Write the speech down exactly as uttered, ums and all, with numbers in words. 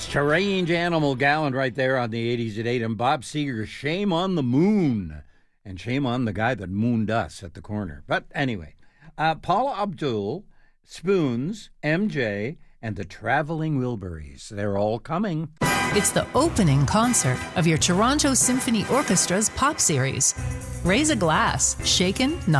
Strange Animal Gallant right there on the eighties at eight. And Bob Seger, Shame on the Moon. And shame on the guy that mooned us at the corner. But anyway, uh, Paula Abdul, Spoons, M J, and the Traveling Wilburys. They're all coming. It's the opening concert of your Toronto Symphony Orchestra's pop series. Raise a glass, shaken, not